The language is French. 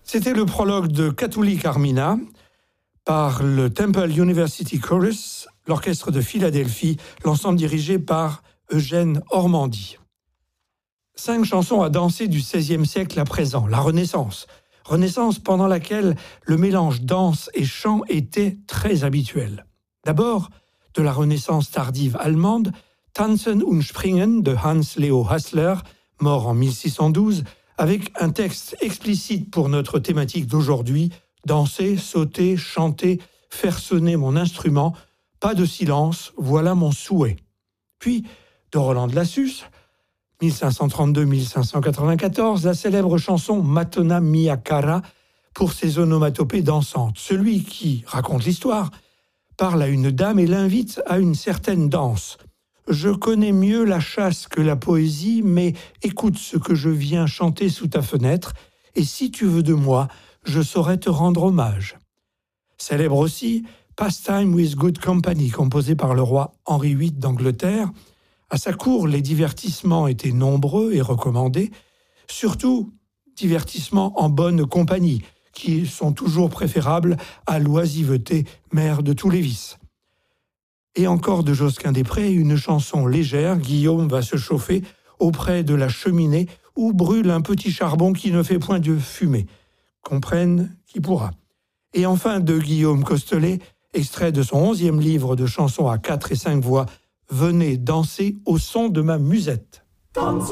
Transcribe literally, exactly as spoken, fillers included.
C'était le prologue de Catholic Armina par le Temple University Chorus, l'orchestre de Philadelphie, l'ensemble dirigé par Eugène Ormandy. Cinq chansons à danser du seizième siècle à présent, la Renaissance. Renaissance pendant laquelle le mélange danse et chant était très habituel. D'abord, de la Renaissance tardive allemande, Tanzen und Springen de Hans Leo Hassler, mort en mille six cent douze, avec un texte explicite pour notre thématique d'aujourd'hui, danser, sauter, chanter, faire sonner mon instrument, pas de silence, voilà mon souhait. Puis, de Roland de Lassus, mille cinq cent trente-deux à mille cinq cent quatre-vingt-quatorze, la célèbre chanson Matona mia cara pour ses onomatopées dansantes. Celui qui raconte l'histoire parle à une dame et l'invite à une certaine danse. Je connais mieux la chasse que la poésie, mais écoute ce que je viens chanter sous ta fenêtre, et si tu veux de moi, je saurai te rendre hommage. Célèbre aussi Pastime with Good Company, composé par le roi Henri huit d'Angleterre. À sa cour, les divertissements étaient nombreux et recommandés, surtout divertissements en bonne compagnie, qui sont toujours préférables à l'oisiveté, mère de tous les vices. Et encore de Josquin-des-Prés, une chanson légère, Guillaume va se chauffer auprès de la cheminée où brûle un petit charbon qui ne fait point de fumée. Comprenne qui pourra. Et enfin de Guillaume Costelet, extrait de son onzième livre de chansons à quatre et cinq voix, Venez danser au son de ma musette. Tanzen